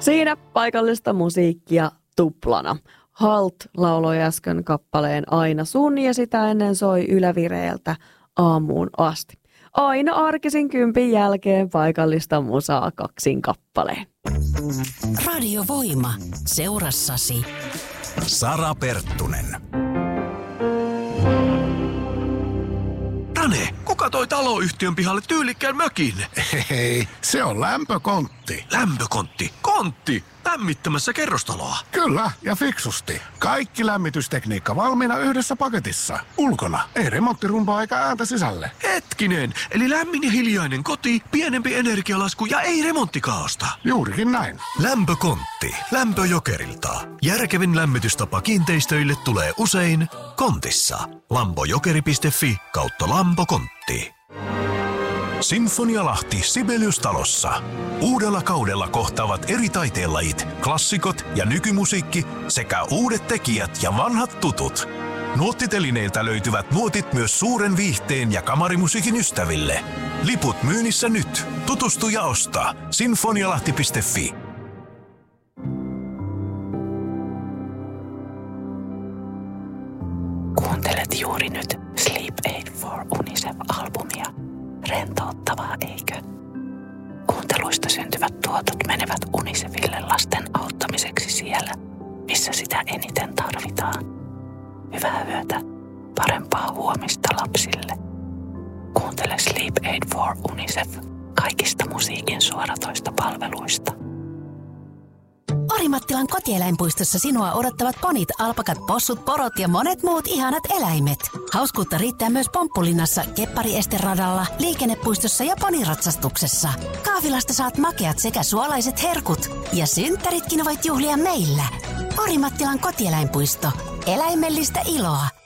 Siinä paikallista musiikkia tuplana. Halt lauloi äsken kappaleen Aina sun ja sitä ennen soi Ylävireeltä aamuun asti. Aina arkisin 10 jälkeen paikallista musaa 2 kappaleen. Radio Voima. Seurassasi Sara Perttunen. Tane, kuka toi taloyhtiön pihalle tyylikkään mökin? Hei, se on lämpökontti. Lämpökontti? Kontti? Lämmittämässä kerrostaloa? Kyllä, ja fiksusti. Kaikki lämmitystekniikka valmiina yhdessä paketissa. Ulkona, ei remonttirumpaa eikä ääntä sisälle. Hetkinen, eli lämmin ja hiljainen koti, pienempi energialasku ja ei remonttikaaosta. Juurikin näin. Lämpökontti. Lämpöjokerilta. Järkevin lämmitystapa kiinteistöille tulee usein kontissa. Lampojokeri.fi/lampokontti. Sinfonialahti Sibelius-talossa. Uudella kaudella kohtaavat eri taiteenlajit, klassikot ja nykymusiikki sekä uudet tekijät ja vanhat tutut. Nuottitelineiltä löytyvät nuotit myös suuren viihteen ja kamarimusiikin ystäville. Liput myynnissä nyt. Tutustu ja osta. Sinfonialahti.fi. Kuuntelet juuri nyt Sleep Aid for UNICEF-albumia. Rentouttavaa, eikö? Kuunteluista syntyvät tuotot menevät UNICEFille lasten auttamiseksi siellä, missä sitä eniten tarvitaan. Hyvää yötä, parempaa huomista lapsille. Kuuntele Sleep Aid for UNICEF kaikista musiikin suoratoista palveluista. Orimattilan kotieläinpuistossa sinua odottavat ponit, alpakat, possut, porot ja monet muut ihanat eläimet. Hauskuutta riittää myös Pomppulinnassa, Keppari-esteradalla, liikennepuistossa ja poniratsastuksessa. Kahvilasta saat makeat sekä suolaiset herkut. Ja synttäritkin voit juhlia meillä. Orimattilan kotieläinpuisto. Eläimellistä iloa.